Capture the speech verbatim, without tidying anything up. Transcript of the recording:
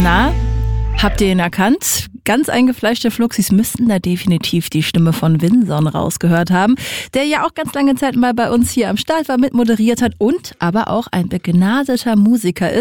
Na, habt ihr ihn erkannt? Ganz eingefleischte Fluxis müssten da definitiv die Stimme von Winson rausgehört haben, der ja auch ganz lange Zeit mal bei uns hier am Start war, mitmoderiert hat und aber auch ein begnadeter Musiker ist.